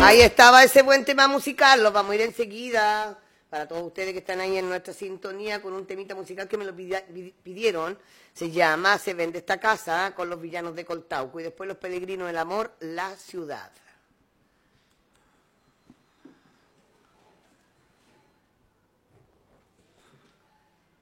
Ahí estaba ese buen tema musical, los vamos a ir enseguida. Para todos ustedes que están ahí en nuestra sintonía con un temita musical que me lo pidieron. Se llama Se vende esta casa con los villanos de Coltauco y después Los peregrinos del amor, la ciudad.